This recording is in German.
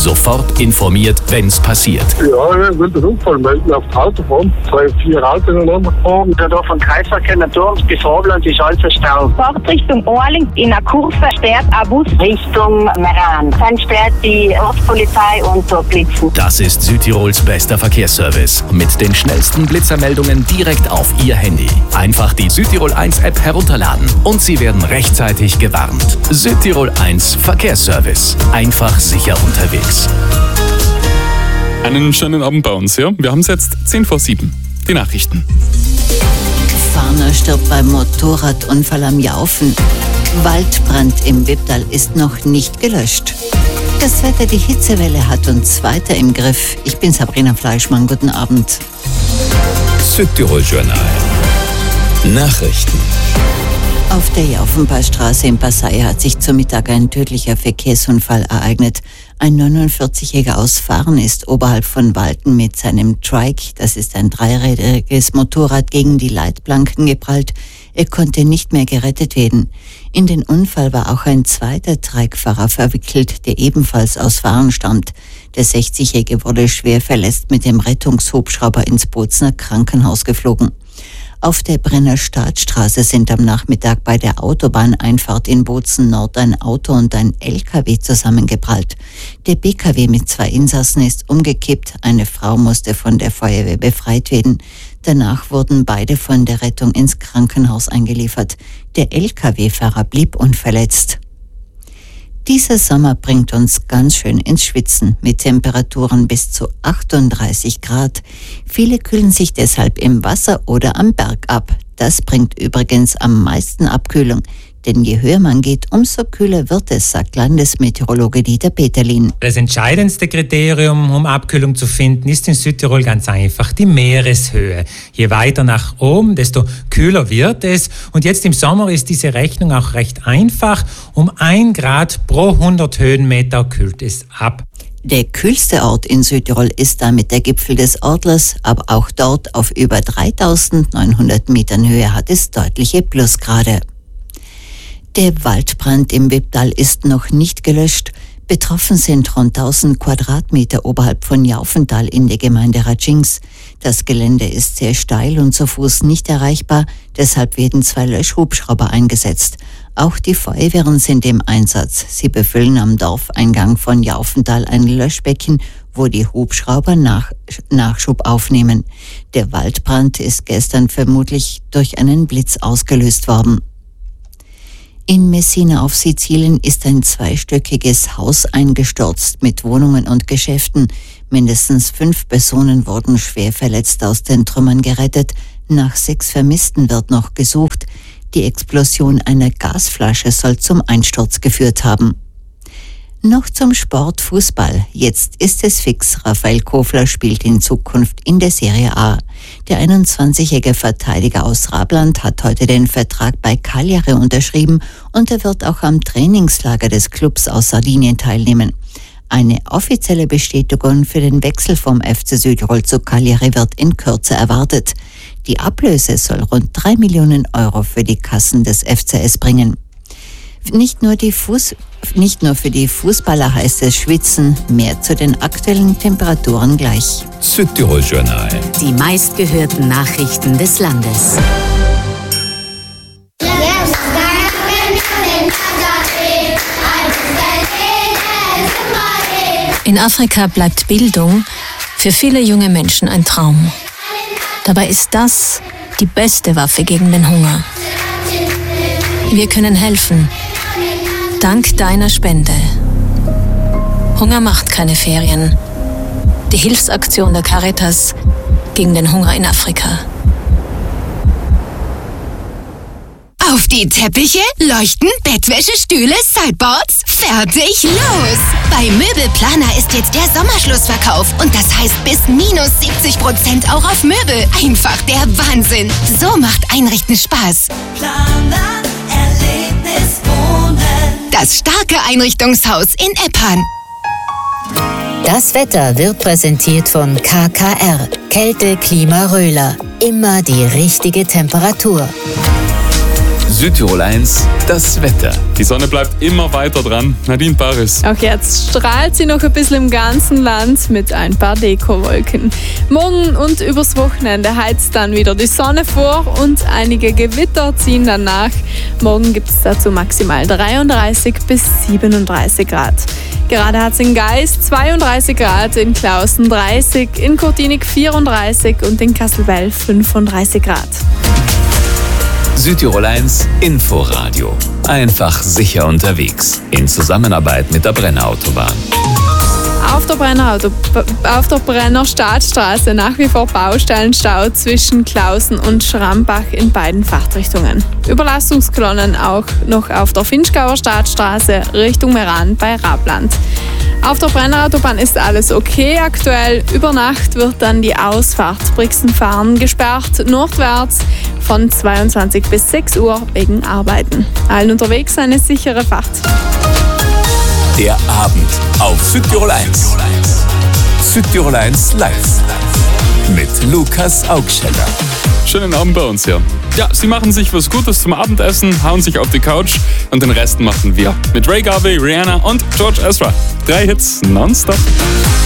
Sofort informiert, wenn's passiert. Ja, ich will den Unfall melden auf die Autobahn. 2, 4 Autos ineinander gefahren. Da von Kreisverkehr Natur bis Vorland ist alles verstaut. Fahrt Richtung Orling in einer Kurve sperrt ein Bus Richtung Meran. Dann sperrt die Ortspolizei und so Blitzen. Das ist Südtirols bester Verkehrsservice. Mit den schnellsten Blitzermeldungen direkt auf Ihr Handy. Einfach die Südtirol 1 App herunterladen und Sie werden rechtzeitig gewarnt. Südtirol 1 Verkehrsservice. Einfach sicher unterwegs. Einen schönen Abend bei uns, ja? Wir haben es jetzt 6:10. Die Nachrichten. Fahner stirbt beim Motorradunfall am Jaufen. Waldbrand im Wipptal ist noch nicht gelöscht. Das Wetter, die Hitzewelle hat uns weiter im Griff. Ich bin Sabrina Fleischmann, guten Abend. Südtirol Journal. Nachrichten. Auf der Jaufenpassstraße in Passau hat sich zum Mittag ein tödlicher Verkehrsunfall ereignet. Ein 49-Jähriger aus Fahren ist oberhalb von Walten mit seinem Trike, das ist ein dreirädriges Motorrad, gegen die Leitplanken geprallt. Er konnte nicht mehr gerettet werden. In den Unfall war auch ein zweiter Trike-Fahrer verwickelt, der ebenfalls aus Fahren stammt. Der 60-Jährige wurde schwer verletzt mit dem Rettungshubschrauber ins Bozner Krankenhaus geflogen. Auf der Brenner Staatsstraße sind am Nachmittag bei der Autobahneinfahrt in Bozen Nord ein Auto und ein LKW zusammengeprallt. Der BKW mit 2 Insassen ist umgekippt. Eine Frau musste von der Feuerwehr befreit werden. Danach wurden beide von der Rettung ins Krankenhaus eingeliefert. Der LKW-Fahrer blieb unverletzt. Dieser Sommer bringt uns ganz schön ins Schwitzen mit Temperaturen bis zu 38 Grad. Viele kühlen sich deshalb im Wasser oder am Berg ab. Das bringt übrigens am meisten Abkühlung. Denn je höher man geht, umso kühler wird es, sagt Landesmeteorologe Dieter Peterlin. Das entscheidendste Kriterium, um Abkühlung zu finden, ist in Südtirol ganz einfach die Meereshöhe. Je weiter nach oben, desto kühler wird es. Und jetzt im Sommer ist diese Rechnung auch recht einfach. Um 1 Grad pro 100 Höhenmeter kühlt es ab. Der kühlste Ort in Südtirol ist damit der Gipfel des Ortlers, aber auch dort auf über 3.900 Metern Höhe hat es deutliche Plusgrade. Der Waldbrand im Wipptal ist noch nicht gelöscht. Betroffen sind rund 1000 Quadratmeter oberhalb von Jaufental in der Gemeinde Ratschings. Das Gelände ist sehr steil und zu Fuß nicht erreichbar, deshalb werden 2 Löschhubschrauber eingesetzt. Auch die Feuerwehren sind im Einsatz. Sie befüllen am Dorfeingang von Jaufental ein Löschbecken, wo die Hubschrauber Nachschub aufnehmen. Der Waldbrand ist gestern vermutlich durch einen Blitz ausgelöst worden. In Messina auf Sizilien ist ein 2-stöckiges Haus eingestürzt mit Wohnungen und Geschäften. Mindestens 5 Personen wurden schwer verletzt aus den Trümmern gerettet. Nach 6 Vermissten wird noch gesucht. Die Explosion einer Gasflasche soll zum Einsturz geführt haben. Noch zum Sport Fußball. Jetzt ist es fix. Raphael Kofler spielt in Zukunft in der Serie A. Der 21-jährige Verteidiger aus Rabland hat heute den Vertrag bei Cagliari unterschrieben und er wird auch am Trainingslager des Clubs aus Sardinien teilnehmen. Eine offizielle Bestätigung für den Wechsel vom FC Südtirol zu Cagliari wird in Kürze erwartet. Die Ablöse soll rund 3 Millionen Euro für die Kassen des FCS bringen. Nicht nur für die Fußballer heißt es schwitzen, mehr zu den aktuellen Temperaturen gleich. Südtirol Journal. Die meistgehörten Nachrichten des Landes. In Afrika bleibt Bildung für viele junge Menschen ein Traum. Dabei ist das die beste Waffe gegen den Hunger. Wir können helfen. Dank deiner Spende. Hunger macht keine Ferien. Die Hilfsaktion der Caritas gegen den Hunger in Afrika. Auf die Teppiche, Leuchten, Bettwäsche, Stühle, Sideboards, fertig, los! Bei Möbelplaner ist jetzt der Sommerschlussverkauf und das heißt bis -70% auch auf Möbel. Einfach der Wahnsinn. So macht Einrichten Spaß. Planer, Erlebnis wohnen. Das starke Einrichtungshaus in Eppan. Das Wetter wird präsentiert von KKR. Kälte, Klima, Röhler. Immer die richtige Temperatur. Südtirol 1, das Wetter. Die Sonne bleibt immer weiter dran. Nadine Paris. Auch jetzt strahlt sie noch ein bisschen im ganzen Land mit ein paar Dekowolken. Morgen und übers Wochenende heizt dann wieder die Sonne vor und einige Gewitter ziehen dann nach. Morgen gibt es dazu maximal 33 bis 37 Grad. Gerade hat es in Geist 32 Grad, in Klausen 30, in Kurtinik 34 und in Kasselbell 35 Grad. Südtirol 1 Inforadio. Einfach sicher unterwegs. In Zusammenarbeit mit der Brenner Autobahn. Auf der Brenner Stadtstraße nach wie vor Baustellenstau zwischen Klausen und Schrambach in beiden Fahrtrichtungen. Überlastungskolonnen auch noch auf der Finchgauer Stadtstraße Richtung Meran bei Rabland. Auf der Brenner Autobahn ist alles okay aktuell. Über Nacht wird dann die Ausfahrt Brixenfahren gesperrt, nordwärts von 22 bis 6 Uhr wegen Arbeiten. Allen unterwegs eine sichere Fahrt. Der Abend auf Südtirol 1. Südtirol 1 live. Mit Lukas Augscheller. Schönen Abend bei uns hier. Ja, sie machen sich was Gutes zum Abendessen, hauen sich auf die Couch und den Rest machen wir. Mit Ray Garvey, Rihanna und George Ezra. 3 Hits nonstop.